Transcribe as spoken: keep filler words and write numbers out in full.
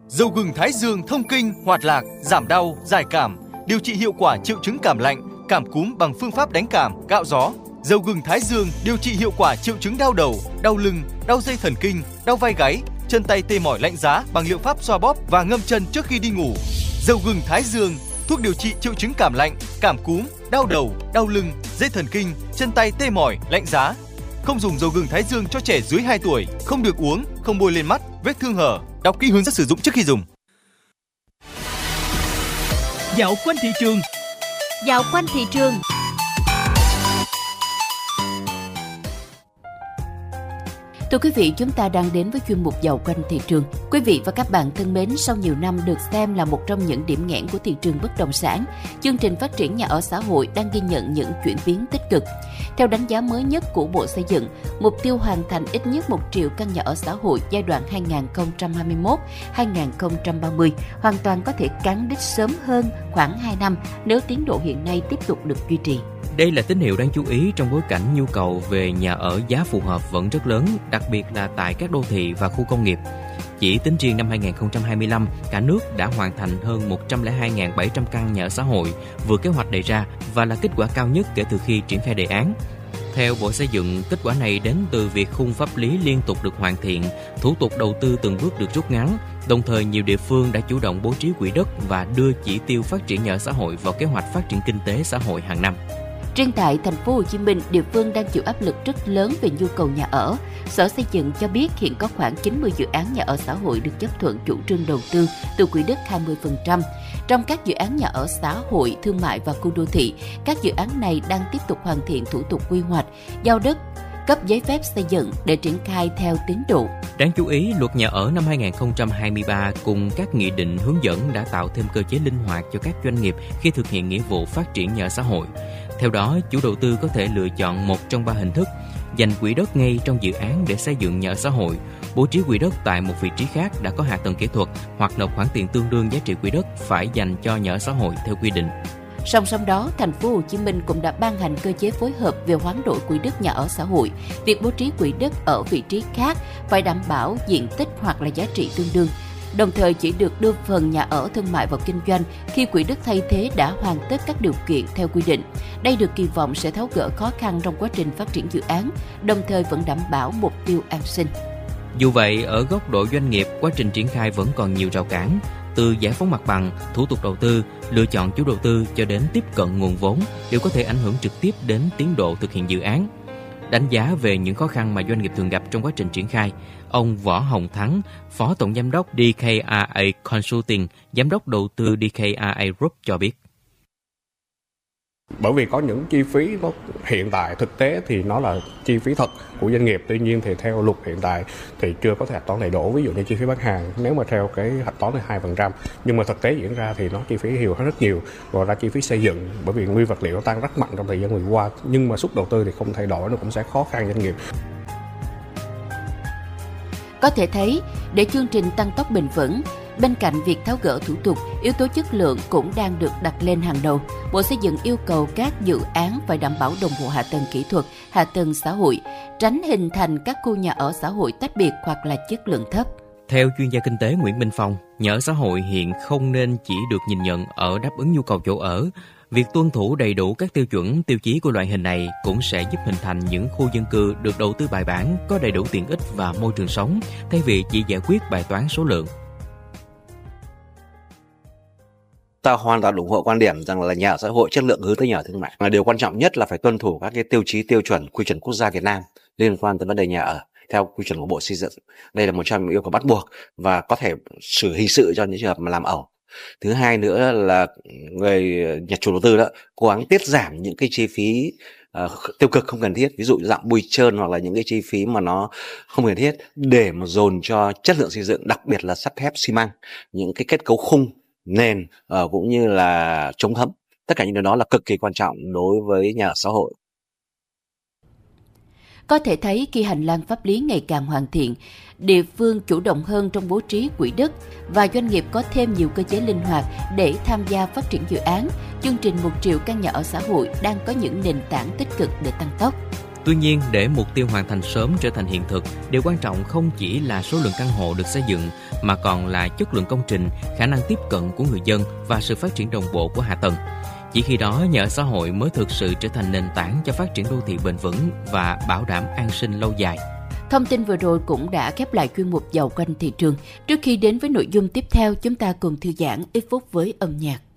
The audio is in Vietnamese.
Dầu gừng Thái Dương thông kinh, hoạt lạc, giảm đau, giải cảm, điều trị hiệu quả triệu chứng cảm lạnh, cảm cúm bằng phương pháp đánh cảm, cạo gió. Dầu gừng Thái Dương điều trị hiệu quả triệu chứng đau đầu, đau lưng, đau dây thần kinh, đau vai gáy, chân tay tê mỏi lạnh giá bằng liệu pháp xoa bóp và ngâm chân trước khi đi ngủ. Dầu gừng Thái Dương, thuốc điều trị triệu chứng cảm lạnh, cảm cúm, đau đầu, đau lưng, dây thần kinh, chân tay tê mỏi, lạnh giá. Không dùng dầu gừng Thái Dương cho trẻ dưới hai tuổi, không được uống, không bôi lên mắt, vết thương hở. Đọc kỹ hướng dẫn sử dụng trước khi dùng. Dạo quanh thị trường. Dạo quanh thị trường. Thưa quý vị, chúng ta đang đến với chuyên mục Dạo quanh thị trường. Quý vị và các bạn thân mến, sau nhiều năm được xem là một trong những điểm nghẽn của thị trường bất động sản, chương trình phát triển nhà ở xã hội đang ghi nhận những chuyển biến tích cực. Theo đánh giá mới nhất của Bộ Xây dựng, mục tiêu hoàn thành ít nhất một triệu căn nhà ở xã hội giai đoạn hai nghìn không trăm hai mươi mốt đến hai nghìn không trăm ba mươi hoàn toàn có thể cán đích sớm hơn khoảng hai năm nếu tiến độ hiện nay tiếp tục được duy trì. Đây là tín hiệu đáng chú ý trong bối cảnh nhu cầu về nhà ở giá phù hợp vẫn rất lớn, đặc biệt là tại các đô thị và khu công nghiệp. Chỉ tính riêng năm hai nghìn không trăm hai mươi lăm, cả nước đã hoàn thành hơn một trăm lẻ hai nghìn bảy trăm căn nhà ở xã hội vượt kế hoạch đề ra và là kết quả cao nhất kể từ khi triển khai đề án. Theo Bộ Xây dựng, kết quả này đến từ việc khung pháp lý liên tục được hoàn thiện, thủ tục đầu tư từng bước được rút ngắn, đồng thời nhiều địa phương đã chủ động bố trí quỹ đất và đưa chỉ tiêu phát triển nhà ở xã hội vào kế hoạch phát triển kinh tế xã hội hàng năm. Riêng tại thành phố Hồ Chí Minh, địa phương đang chịu áp lực rất lớn về nhu cầu nhà ở. Sở Xây dựng cho biết hiện có khoảng chín mươi dự án nhà ở xã hội được chấp thuận chủ trương đầu tư từ quỹ đất hai mươi phần trăm. Trong các dự án nhà ở xã hội, thương mại và khu đô thị, các dự án này đang tiếp tục hoàn thiện thủ tục quy hoạch, giao đất, cấp giấy phép xây dựng để triển khai theo tiến độ. Đáng chú ý, luật nhà ở năm hai nghìn không trăm hai mươi ba cùng các nghị định hướng dẫn đã tạo thêm cơ chế linh hoạt cho các doanh nghiệp khi thực hiện nghĩa vụ phát triển nhà ở xã hội. Theo đó, chủ đầu tư có thể lựa chọn một trong ba hình thức: dành quỹ đất ngay trong dự án để xây dựng nhà ở xã hội, bố trí quỹ đất tại một vị trí khác đã có hạ tầng kỹ thuật, hoặc nộp khoản tiền tương đương giá trị quỹ đất phải dành cho nhà ở xã hội theo quy định. Song song đó, thành phố Hồ Chí Minh cũng đã ban hành cơ chế phối hợp về hoán đổi quỹ đất nhà ở xã hội. Việc bố trí quỹ đất ở vị trí khác phải đảm bảo diện tích hoặc là giá trị tương đương. Đồng thời chỉ được đưa phần nhà ở thương mại vào kinh doanh khi quỹ đất thay thế đã hoàn tất các điều kiện theo quy định. Đây được kỳ vọng sẽ tháo gỡ khó khăn trong quá trình phát triển dự án, đồng thời vẫn đảm bảo mục tiêu an sinh. Dù vậy, ở góc độ doanh nghiệp, quá trình triển khai vẫn còn nhiều rào cản. Từ giải phóng mặt bằng, thủ tục đầu tư, lựa chọn chủ đầu tư cho đến tiếp cận nguồn vốn đều có thể ảnh hưởng trực tiếp đến tiến độ thực hiện dự án. Đánh giá về những khó khăn mà doanh nghiệp thường gặp trong quá trình triển khai, ông Võ Hồng Thắng, Phó Tổng Giám đốc đê ca rờ a Consulting, Giám đốc đầu tư đê ca rờ a Group cho biết. Bởi vì có những chi phí nó hiện tại thực tế thì nó là chi phí thật của doanh nghiệp, tuy nhiên thì theo luật hiện tại thì chưa có thể hạch toán đầy đủ. Ví dụ như chi phí bán hàng nếu mà theo cái hạch toán là hai phần trăm, nhưng mà thực tế diễn ra thì nó chi phí nhiều hơn rất nhiều. Ngoài ra chi phí xây dựng, bởi vì nguyên vật liệu nó tăng rất mạnh trong thời gian vừa qua, nhưng mà suất đầu tư thì không thay đổi, nó cũng sẽ khó khăn doanh nghiệp. Có thể thấy, để chương trình tăng tốc bền vững, bên cạnh việc tháo gỡ thủ tục, yếu tố chất lượng cũng đang được đặt lên hàng đầu. Bộ Xây dựng yêu cầu các dự án phải đảm bảo đồng bộ hạ tầng kỹ thuật, hạ tầng xã hội, tránh hình thành các khu nhà ở xã hội tách biệt hoặc là chất lượng thấp. Theo chuyên gia kinh tế Nguyễn Minh Phong, nhà ở xã hội hiện không nên chỉ được nhìn nhận ở đáp ứng nhu cầu chỗ ở. Việc tuân thủ đầy đủ các tiêu chuẩn, tiêu chí của loại hình này cũng sẽ giúp hình thành những khu dân cư được đầu tư bài bản, có đầy đủ tiện ích và môi trường sống, thay vì chỉ giải quyết bài toán số lượng. Ta hoàn toàn ủng hộ quan điểm rằng là nhà ở xã hội chất lượng hướng tới nhà ở thương mại. Mà điều quan trọng nhất là phải tuân thủ các cái tiêu chí, tiêu chuẩn, quy chuẩn quốc gia Việt Nam liên quan tới vấn đề nhà ở theo quy chuẩn của Bộ Xây dựng. Đây là một trong những yêu cầu bắt buộc và có thể xử hình sự cho những trường hợp mà làm ẩu. Thứ hai nữa là người nhà chủ đầu tư đó cố gắng tiết giảm những cái chi phí uh, tiêu cực không cần thiết, ví dụ dạng bôi trơn hoặc là những cái chi phí mà nó không cần thiết, để mà dồn cho chất lượng xây dựng, đặc biệt là sắt thép, xi măng, những cái kết cấu khung, nền uh, cũng như là chống thấm. Tất cả những điều đó là cực kỳ quan trọng đối với nhà ở xã hội. Có thể thấy khi hành lang pháp lý ngày càng hoàn thiện, địa phương chủ động hơn trong bố trí quỹ đất và doanh nghiệp có thêm nhiều cơ chế linh hoạt để tham gia phát triển dự án, chương trình một triệu căn nhà ở xã hội đang có những nền tảng tích cực để tăng tốc. Tuy nhiên, để mục tiêu hoàn thành sớm trở thành hiện thực, điều quan trọng không chỉ là số lượng căn hộ được xây dựng, mà còn là chất lượng công trình, khả năng tiếp cận của người dân và sự phát triển đồng bộ của hạ tầng. Chỉ khi đó, nhà ở xã hội mới thực sự trở thành nền tảng cho phát triển đô thị bền vững và bảo đảm an sinh lâu dài. Thông tin vừa rồi cũng đã khép lại chuyên mục Dạo quanh thị trường. Trước khi đến với nội dung tiếp theo, chúng ta cùng thư giãn ít phút với âm nhạc.